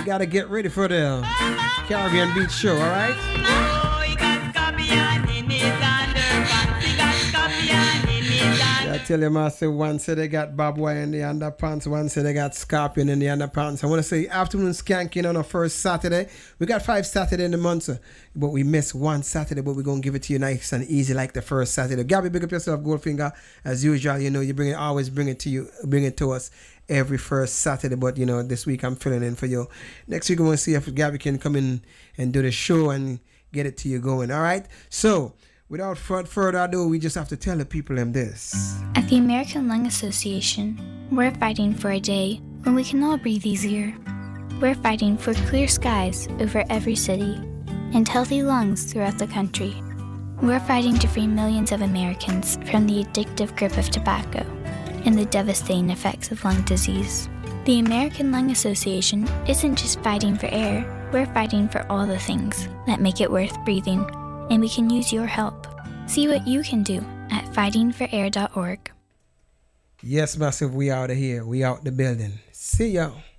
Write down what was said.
We gotta get ready for the Caribbean Beach Show, alright? I tell you, Master, one said they got Bob Wire in the underpants, one said they got Scorpion in the underpants. I want to say afternoon skanking on our first Saturday. We got 5 Saturday in the month, but we missed one Saturday, but we're going to give it to you nice and easy like the first Saturday. Gabby, big up yourself, Goldfinger. As usual, you know, you always bring it to us every first Saturday, but you know, this week I'm filling in for you. Next week, we're going to see if Gabby can come in and do the show and get it to you going, all right? So, without further ado, we just have to tell the people this. At the American Lung Association, we're fighting for a day when we can all breathe easier. We're fighting for clear skies over every city and healthy lungs throughout the country. We're fighting to free millions of Americans from the addictive grip of tobacco and the devastating effects of lung disease. The American Lung Association isn't just fighting for air, we're fighting for all the things that make it worth breathing. And we can use your help. See what you can do at fightingforair.org. Yes, Massive, we out of here. We out the building. See y'all.